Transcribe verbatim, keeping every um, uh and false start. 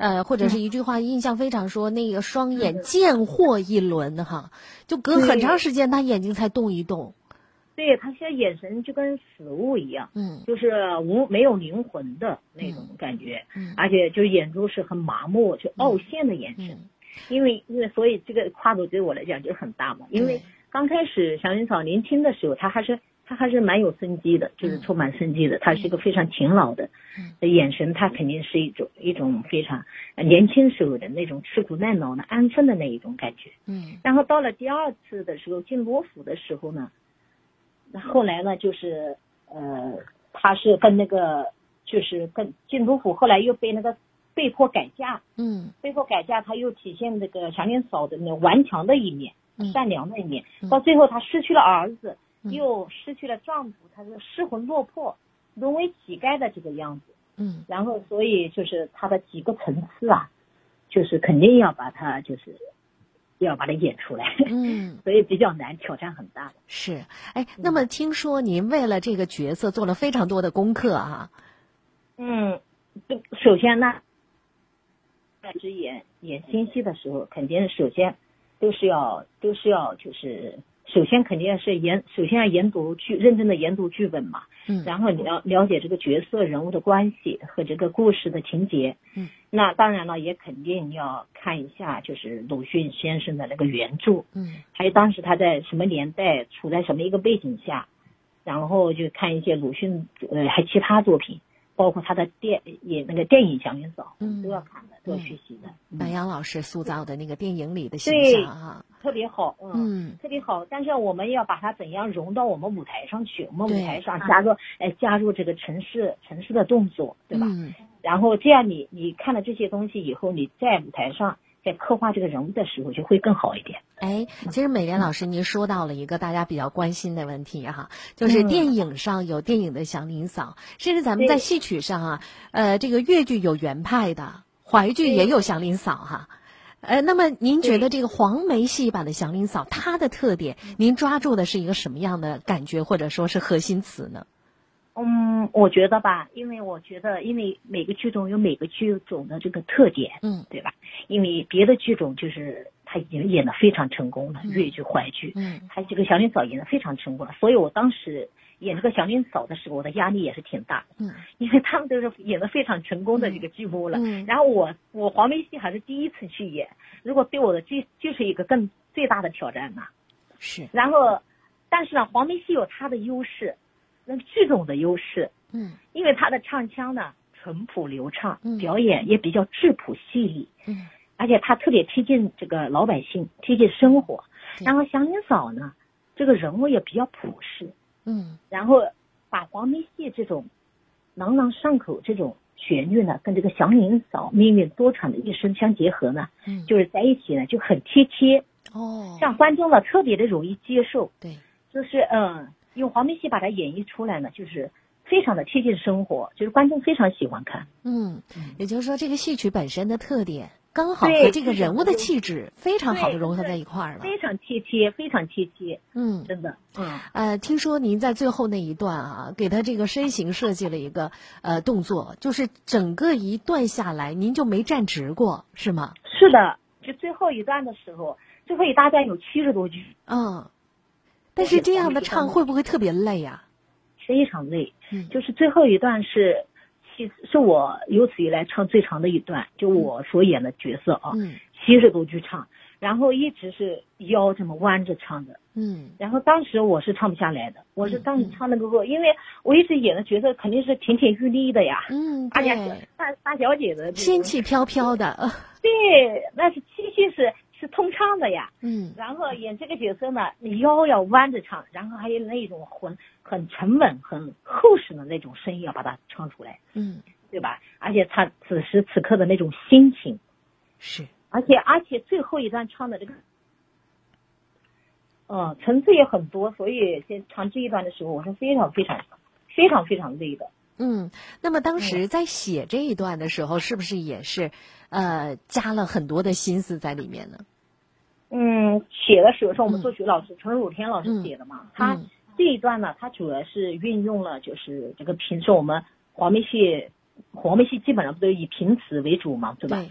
呃，或者是一句话印象非常说，那个双眼见货一轮哈，就隔很长时间他眼睛才动一动。 对，他现在眼神就跟死物一样， 嗯， 就是无没有灵魂的那种感觉， 嗯， 而且就是眼珠是很麻木，就凹陷的眼神。 嗯、 因为因为所以这个跨度对我来讲就很大嘛。因为刚开始祥林嫂年轻的时候，他还是他还是蛮有生机的，就是充满生机的。他是一个非常勤劳的，嗯，眼神他肯定是一种一种非常年轻时候的那种吃苦耐劳的安分的那一种感觉。 嗯， 然后到了第二次的时候进罗府的时候呢。后来呢，就是呃，他是跟那个，就是跟进都府，后来又被那个被迫改嫁， 嗯， 被迫改嫁，他又体现这个祥林嫂的那顽强的一面， 嗯、 善良的一面，嗯、到最后他失去了儿子， 嗯、 又失去了丈夫，他是失魂落魄，沦为乞丐的这个样子， 嗯， 然后所以就是他的几个层次啊，就是肯定要把他就是。要把它演出来， 嗯， 所以比较难，挑战很大的。 是，哎，那么听说您为了这个角色做了非常多的功课啊。 嗯，首先呢，是演演新戏的时候，肯定首先都是要都是要就是，首先肯定是研，首先要研读剧，认真的研读剧本嘛。 嗯。 然后你要了解这个角色人物的关系和这个故事的情节。 嗯。 那当然了，也肯定要看一下就是鲁迅先生的那个原著。 嗯。 还有当时他在什么年代，处在什么一个背景下，然后就看一些鲁迅呃还其他作品。包括他的电演那个电影《祥林嫂》，嗯，都要看的，都要学习的。 白杨老师塑造的那个电影里的形象啊， 特别好，嗯，嗯特别好。但是我们要把它怎样融到我们舞台上去？我们舞台上加入，哎，加入这个城市城市的动作，对吧？ 嗯。 然后这样你你看了这些东西以后，你在舞台上在刻画这个人物的时候就会更好一点。 哎，其实美莲老师您说到了一个大家比较关心的问题哈，就是电影上有电影的祥林嫂，嗯、甚至咱们在戏曲上啊，呃，这个越剧有原派的，淮剧也有祥林嫂哈。呃，那么您觉得这个黄梅戏版的祥林嫂，它的特点，您抓住的是一个什么样的感觉，或者说是核心词呢？ 嗯，我觉得吧，因为我觉得，因为每个剧种有每个剧种的这个特点， 嗯， 对吧？因为别的剧种就是他已经演得非常成功了，越剧、淮剧， 嗯， 他这个祥林嫂演得非常成功了，所以我当时演这个祥林嫂的时候，我的压力也是挺大的， 嗯， 因为他们都是演得非常成功的这个剧目了， 嗯， 然后我我黄梅戏还是第一次去演，如果对我的这就是一个更最大的挑战呐， 是， 然后，但是呢，黄梅戏有它的优势。那个剧种的优势， 嗯， 因为他的唱腔呢淳朴流畅， 嗯， 表演也比较质朴细腻， 嗯， 而且他特别贴近这个老百姓，贴近生活。然后祥林嫂呢，这个人物也比较朴实， 嗯， 然后把黄梅戏这种朗朗上口这种旋律呢，跟这个祥林嫂命运多舛的一生相结合呢， 嗯， 就是在一起呢就很贴切， 哦， 让观众呢特别的容易接受， 对， 就是嗯。用黄梅戏把它演绎出来呢，就是非常的贴近生活，就是观众非常喜欢看。 嗯，也就是说，这个戏曲本身的特点刚好和这个人物的气质非常好的融合在一块儿了， 非常贴切，非常贴切。 嗯， 真的。嗯， 呃，听说您在最后那一段啊，给他这个身形设计了一个呃动作，就是整个一段下来，您就没站直过，是吗？ 是的，就最后一段的时候，最后一大段有七十多句。 嗯。但是这样的唱会不会特别累啊？ 非常累， 嗯， 就是最后一段是，其实是我有史以来唱最长的一段，就我所演的角色啊， 嗯， 七十多句唱，然后一直是腰这么弯着唱的， 嗯， 然后当时我是唱不下来的，我是当时唱那个歌，嗯、因为我一直演的角色肯定是亭亭玉立的呀， 嗯， 大家大大小姐的， 仙气飘飘的， 对，那是气息是。是通畅的呀， 嗯， 然后演这个角色呢，你腰要弯着唱，然后还有那种很很沉稳、很厚实的那种声音要把它唱出来， 嗯， 对吧？而且他此时此刻的那种心情， 是， 而且而且最后一段唱的这个，嗯，层次也很多，所以先唱这一段的时候，我是非常非常非常非常累的。 嗯，那么当时在写这一段的时候，是不是也是呃加了很多的心思在里面呢？ 嗯，写的时候是我们作曲老师陈汝天老师写的嘛， 嗯、 他这一段呢，他主要是运用了就是这个平时我们黄梅戏，黄梅戏基本上不都以平词为主嘛，对吧？ 对